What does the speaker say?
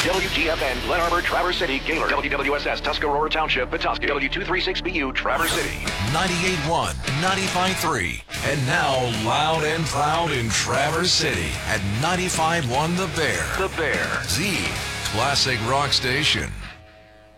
WGFN, Glen Arbor, Traverse City, Gaylord, WWSS, Tuscarora Township, Petoskey, W236BU, Traverse City. 98.1, 95.3, and now loud and proud in Traverse City at 95.1 The Bear. The Bear. The classic rock station.